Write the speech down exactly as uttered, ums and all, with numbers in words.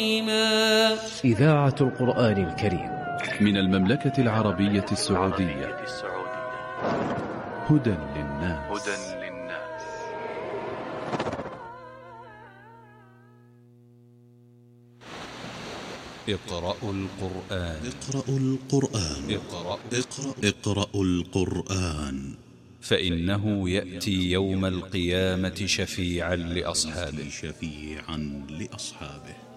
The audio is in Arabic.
إذاعة القرآن الكريم من المملكة العربية السعودية. هدى للناس. اقرأوا القرآن. اقرأوا القرآن. اقرأوا اقرأ اقرأوا القرآن، فإنه يأتي يوم القيامة شفيعا لأصحابه شفيعا لأصحابه